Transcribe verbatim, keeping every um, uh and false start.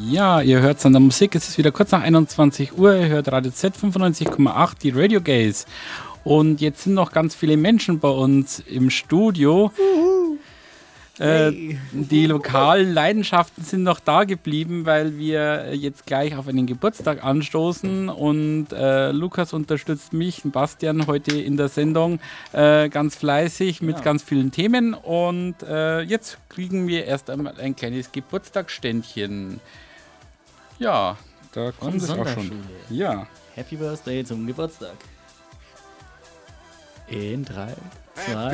Ja, ihr hört es an der Musik. Es ist wieder kurz nach einundzwanzig Uhr. Ihr hört Radio Z fünfundneunzig Komma acht, die Radio Gays. Und jetzt sind noch ganz viele Menschen bei uns im Studio. Äh, Hey. Die lokalen Leidenschaften sind noch da geblieben, weil wir jetzt gleich auf einen Geburtstag anstoßen. Und äh, Lukas unterstützt mich, Bastian, heute in der Sendung äh, ganz fleißig mit Ja. ganz vielen Themen. Und äh, jetzt kriegen wir erst einmal ein kleines Geburtstagsständchen. Ja, da kommt Und es auch schon. Sonderschule. Ja. Happy Birthday zum Geburtstag. In drei, zwei,